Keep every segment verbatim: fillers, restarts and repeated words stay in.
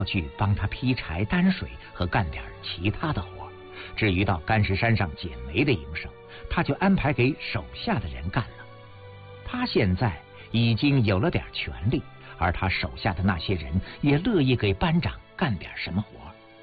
去帮他劈柴、担水和干点其他的活。至于到干石山上捡煤的营生，他就安排给手下的人干了。他现在已经有了点权力，而他手下的那些人也乐意给班长干点什么活。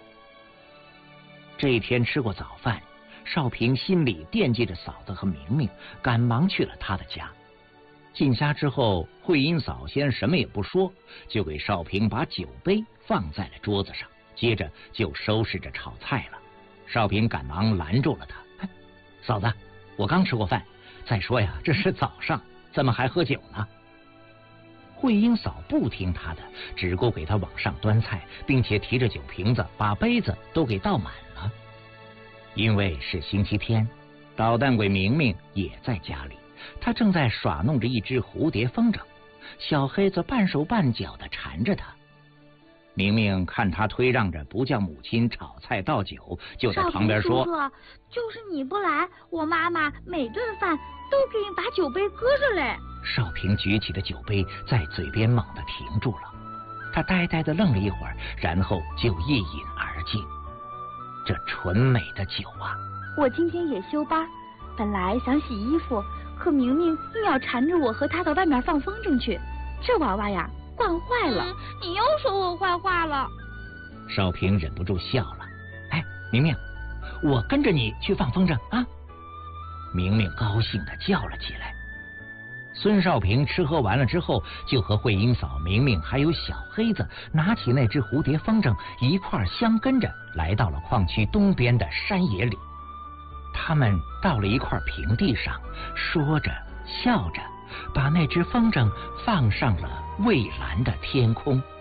这一天吃过早饭，少平心里惦记着嫂子和明明，赶忙去了他的家。进家之后，慧英嫂先什么也不说，就给少平把酒杯放在了桌子上，接着就收拾着炒菜了。少平赶忙拦住了他：“哎，嫂子，我刚吃过饭，再说呀，这是早上，怎么还喝酒呢？”慧英嫂不听他的，只顾给他往上端菜，并且提着酒瓶子把杯子都给倒满了。因为是星期天，捣蛋鬼明明也在家里，他正在耍弄着一只蝴蝶风筝，小黑子半手半脚的缠着他。明明看他推让着不叫母亲炒菜倒酒，就在旁边说：“ 少平叔叔，就是你不来，我妈妈每顿饭都给你把酒杯搁着嘞。” 少平举起的酒杯在嘴边猛地停住了，他呆呆的愣了一会儿，然后就一饮而尽。这纯美的酒啊！ 我今天也休班，本来想洗衣服，可明明硬要缠着我和他到外面放风筝去，这娃娃呀惯坏了。 嗯，你又说我坏话了。 少平忍不住笑了：“哎，明明，我跟着你去放风筝啊！”明明高兴的叫了起来。孙少平吃喝完了之后，就和慧英嫂、明明还有小黑子拿起那只蝴蝶风筝，一块相跟着来到了矿区东边的山野里。他们到了一块平地上，说着笑着，把那只风筝放上了蔚蓝的天空。